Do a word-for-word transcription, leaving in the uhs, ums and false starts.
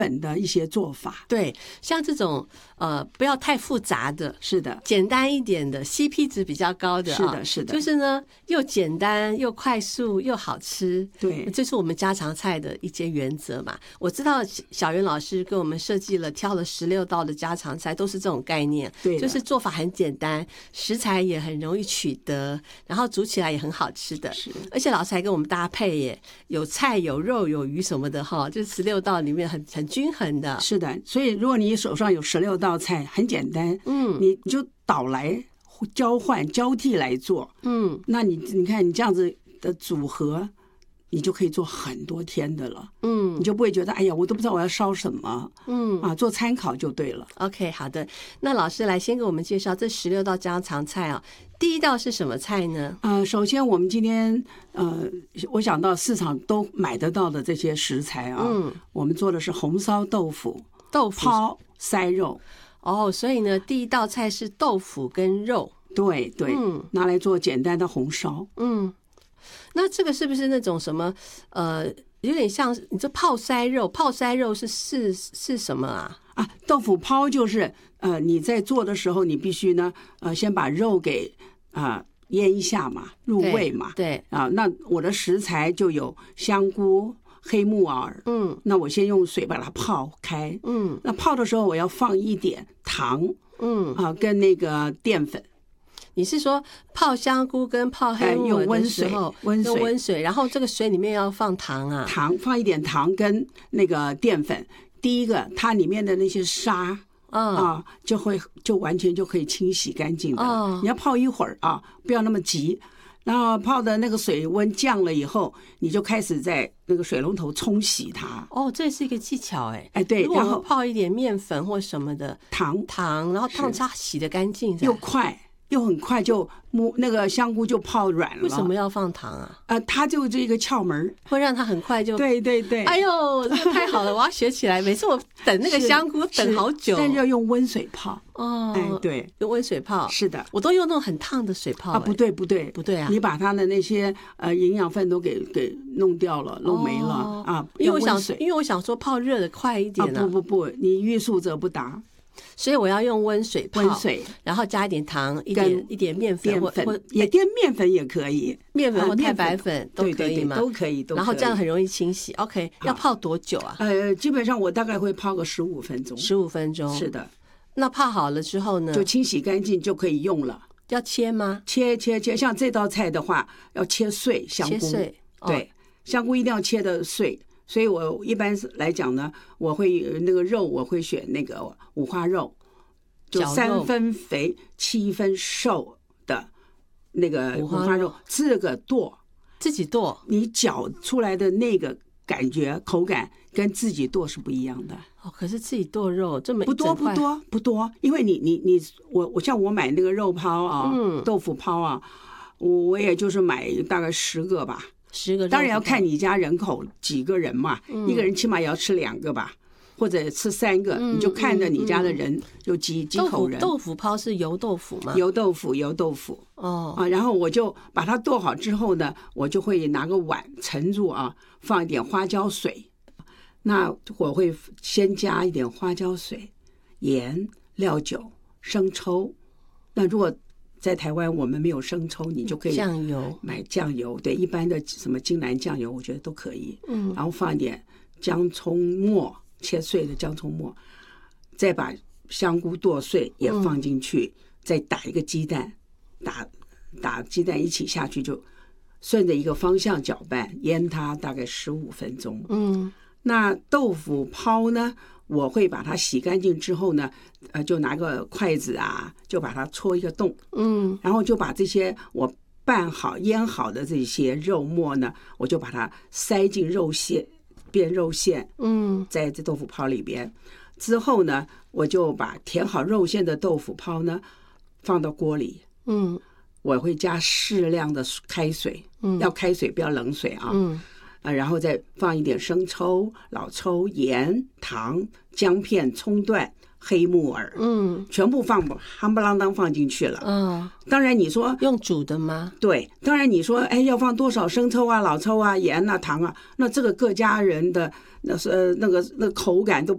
本的一些做法。 对，像这种呃不要太复杂的， 是的， 简单一点的 C P 值比较高的、啊、 是的是的， 就是呢又简单又快速又好吃。 对， 这是我们家常菜的一些原则嘛。我知道小袁老师给我们设计了挑了十六道的家常菜，都是这种概念。 对， 就是做法很简单，食材也很容易取得，然后煮起来也很好吃的。 是， 而且老师还跟我们搭配耶，有菜有肉有鱼什么的哈，就是十六道里面很很均衡的。 是的，所以如果你手上有十六道菜，很简单， 嗯， 你就倒来交换交替来做， 嗯， 那你你看你这样子的组合，你就可以做很多天的了， 嗯， 你就不会觉得哎呀，我都不知道我要烧什么， 嗯啊，做参考就对了。 OK， 好的，那老师来先给我们介绍这十六道家常菜啊。第一道是什么菜呢？ 呃，首先我们今天呃，我想到市场都买得到的这些食材啊， 嗯， 我们做的是红烧豆腐、 豆腐泡塞肉。 哦，所以呢，第一道菜是豆腐跟肉。 对对， 嗯， 拿来做简单的红烧。 嗯，那这个是不是那种什么呃，有点像你这泡塞肉？泡塞肉是是是什么啊？ 啊，豆腐泡就是呃，你在做的时候，你必须呢呃，先把肉给啊、呃、腌一下嘛，入味嘛。 对，对啊，那我的食材就有香菇、黑木耳。 嗯， 那我先用水把它泡开。 嗯， 那泡的时候我要放一点糖。 嗯啊，跟那个淀粉。 你是说泡香菇跟泡黑木耳的时候， 温水， 用温水，然后这个水里面要放糖啊？ 糖，放一点糖跟那个淀粉。第一个，它里面的那些沙。 嗯、 啊，就会就完全就可以清洗干净的。 哦、 你要泡一会儿啊，不要那么急。然后泡的那个水温降了以后，你就开始在那个水龙头冲洗它。 哦，这是一个技巧哎。 哎，对，然后泡一点面粉或什么的糖糖，然后烫它洗得干净， 又快又很快就木那个香菇就泡软了。 为什么要放糖啊？ 呃，它就这个窍门， 会让它很快就。 对对对。 哎呦，这个太好了，我要学起来。每次我等那个香菇等好久， 但是要用温水泡。 哦， 哎，对， 用温水泡。 是的， 我都用那种很烫的水泡。 啊，不对不对不对啊！ 你把它的那些呃营养分都给给弄掉了，弄没了、 哦、 啊。 因为我想，因为我想说泡热的快一点啊。不不不，你欲速则不达。 所以我要用温水泡， 温水， 然后加一点糖，一点一点面粉， 淀粉也淀面粉也可以， 面粉或太白粉都可以吗？ 都可以，都可以。 然后这样很容易清洗。OK， 要泡多久啊？ 呃，基本上我大概会泡个十五分钟。 十五分钟， 是的。 那泡好了之后呢？ 就清洗干净就可以用了。 要切吗？ 切切切，像这道菜的话，要切碎香菇。 切碎， 哦、对，香菇一定要切的碎。所以我一般来讲呢，我会那个肉我会选那个五花肉。就三分肥七分瘦的那个五花肉，自个剁， 自己剁， 你搅出来的那个感觉口感跟自己剁是不一样的。 哦，可是自己剁肉这么不多不多不多，因为你你你我我像我买那个肉泡啊， 嗯， 豆腐泡啊，我我也就是买大概十个吧， 十个， 当然要看你家人口几个人嘛， 嗯、 一个人起码也要吃两个吧。或者吃三个， 嗯、 你就看着你家的人有几、嗯、几口人。 豆腐泡是油豆腐吗？ 油豆腐，油豆腐。 哦啊，然后我就把它剁好之后呢，我就会拿个碗盛住啊，放一点花椒水。那我会先加一点花椒水、盐、料酒、生抽。那如果在台湾我们没有生抽，你就可以酱油， 买酱油。对，一般的什么金兰酱油，我觉得都可以。 嗯， 然后放一点姜葱末。切碎的姜葱末，再把香菇剁碎也放进去，嗯、再打一个鸡蛋，打打鸡蛋一起下去，就顺着一个方向搅拌，腌它大概十五分钟。 嗯， 那豆腐泡呢，我会把它洗干净之后呢，呃，就拿个筷子啊，就把它戳一个洞， 嗯， 然后就把这些我拌好腌好的这些肉末呢，我就把它塞进肉馅。变肉馅， 嗯， 在这豆腐泡里边，之后呢，我就把填好肉馅的豆腐泡呢放到锅里， 嗯， 我会加适量的开水， 嗯， 要开水不要冷水啊， 嗯， 啊，然后再放一点生抽、老抽、盐、糖、姜片、葱段、黑木耳， 嗯， 全部放夯不啷当放进去了。 嗯， 当然你说用煮的吗？ 对，当然你说哎要放多少生抽啊、老抽啊、盐啊、糖啊，那这个各家人的那是、呃、那个那个口感都